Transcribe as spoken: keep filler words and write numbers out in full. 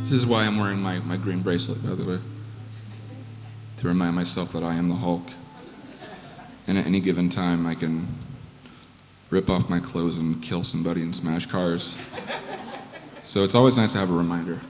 This is why I'm wearing my, my green bracelet, by the way. To remind myself that I am the Hulk. And at any given time, I can rip off my clothes and kill somebody and smash cars. So it's always nice to have a reminder.